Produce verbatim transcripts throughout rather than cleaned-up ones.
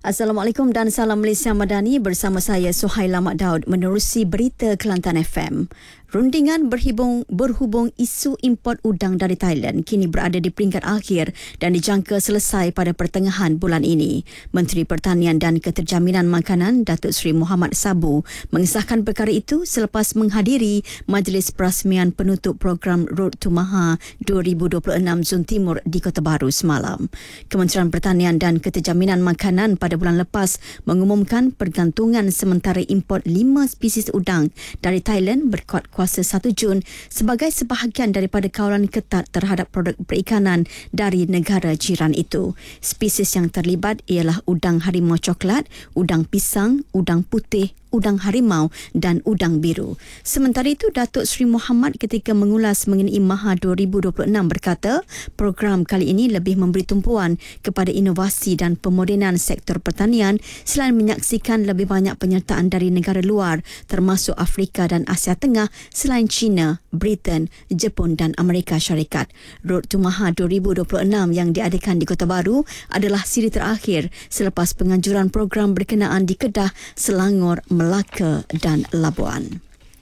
Assalamualaikum dan salam Malaysia Madani, bersama saya Suhaila Mak Daud menerusi berita Kelantan F M. Rundingan berhubung, berhubung isu import udang dari Thailand kini berada di peringkat akhir dan dijangka selesai pada pertengahan bulan ini. Menteri Pertanian dan Keterjaminan Makanan Datuk Seri Muhammad Sabu mengesahkan perkara itu selepas menghadiri Majlis Perasmian Penutup Program Road to Maha dua ribu dua puluh enam Zon Timur di Kota Baru semalam. Kementerian Pertanian dan Keterjaminan Makanan pada bulan lepas mengumumkan pergantungan sementara import lima spesies udang dari Thailand berkuat kuasa satu Jun sebagai sebahagian daripada kawalan ketat terhadap produk perikanan dari negara jiran itu. Spesies yang terlibat ialah udang harimau coklat, udang pisang, udang putih, udang harimau dan udang biru. Sementara itu, Datuk Seri Muhammad ketika mengulas mengenai Maha dua ribu dua puluh enam berkata, program kali ini lebih memberi tumpuan kepada inovasi dan pemodenan sektor pertanian selain menyaksikan lebih banyak penyertaan dari negara luar termasuk Afrika dan Asia Tengah selain China, Britain, Jepun dan Amerika Syarikat. Road to Maha dua ribu dua puluh enam yang diadakan di Kota Baru adalah siri terakhir selepas penganjuran program berkenaan di Kedah, Selangor, Melaka dan Labuan.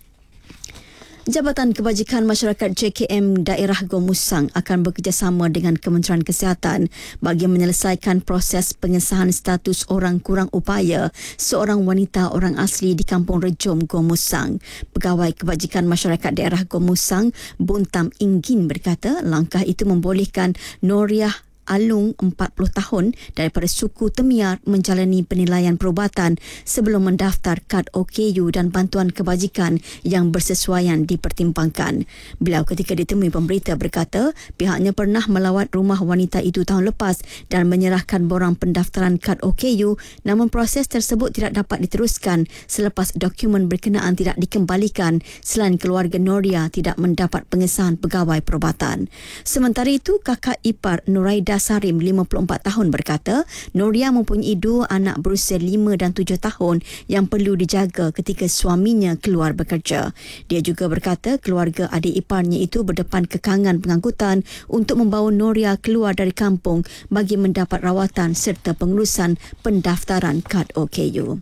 Jabatan Kebajikan Masyarakat J K M Daerah Gomusang akan bekerjasama dengan Kementerian Kesihatan bagi menyelesaikan proses pengesahan status orang kurang upaya seorang wanita orang asli di Kampung Rejom, Gomusang. Pegawai Kebajikan Masyarakat Daerah Gomusang, Buntam Inggin berkata langkah itu membolehkan Noriah Alung empat puluh tahun daripada suku Temiar menjalani penilaian perubatan sebelum mendaftar kad O K U dan bantuan kebajikan yang bersesuaian dipertimbangkan. Beliau ketika ditemui pemberita berkata pihaknya pernah melawat rumah wanita itu tahun lepas dan menyerahkan borang pendaftaran kad O K U, namun proses tersebut tidak dapat diteruskan selepas dokumen berkenaan tidak dikembalikan selain keluarga Noria tidak mendapat pengesahan pegawai perubatan. Sementara itu, kakak ipar Nuraida Sarim lima puluh empat tahun berkata Noria mempunyai dua anak berusia lima dan tujuh tahun yang perlu dijaga ketika suaminya keluar bekerja. Dia juga berkata keluarga adik iparnya itu berdepan kekangan pengangkutan untuk membawa Noria keluar dari kampung bagi mendapat rawatan serta pengurusan pendaftaran kad O K U.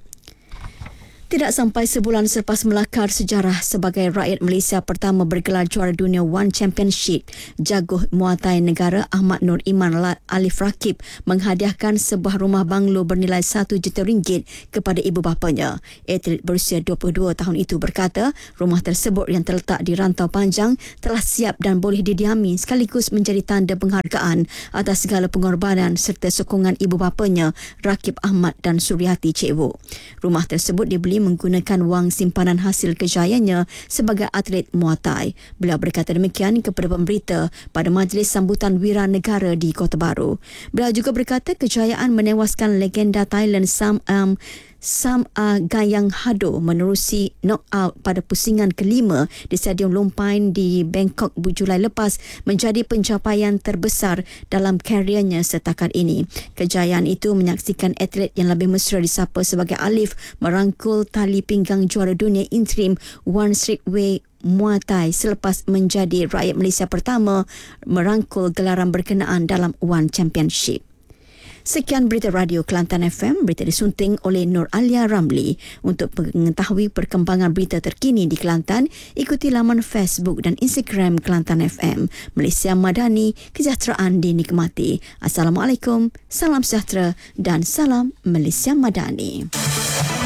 Tidak sampai sebulan selepas melakar sejarah sebagai rakyat Malaysia pertama bergelar juara dunia One Championship, jaguh Muay Thai negara Ahmad Nur Iman Alif Rakib menghadiahkan sebuah rumah banglo bernilai satu juta ringgit kepada ibu bapanya. Atlet berusia dua puluh dua tahun itu berkata rumah tersebut yang terletak di Rantau Panjang telah siap dan boleh didiami sekaligus menjadi tanda penghargaan atas segala pengorbanan serta sokongan ibu bapanya Rakib Ahmad dan Suryati Cik Wu. Rumah tersebut dibeli menggunakan wang simpanan hasil kejayaannya sebagai atlet Muay Thai. Beliau berkata demikian kepada pemberita pada majlis sambutan wira negara di Kota Baru. Beliau juga berkata kejayaan menewaskan legenda Thailand Sam um, Sam uh, Gayang Hado menerusi knockout pada pusingan kelima di Stadium Lumpain di Bangkok Julai lepas menjadi pencapaian terbesar dalam kariernya setakat ini. Kejayaan itu menyaksikan atlet yang lebih mesra disapa sebagai Alif merangkul tali pinggang juara dunia interim One Streetway Muay Thai selepas menjadi rakyat Malaysia pertama merangkul gelaran berkenaan dalam One Championship. Sekian berita radio Kelantan F M, berita disunting oleh Nur Alia Ramli. Untuk mengetahui perkembangan berita terkini di Kelantan, ikuti laman Facebook dan Instagram Kelantan F M. Malaysia Madani, kesejahteraan dinikmati. Assalamualaikum, salam sejahtera dan salam Malaysia Madani.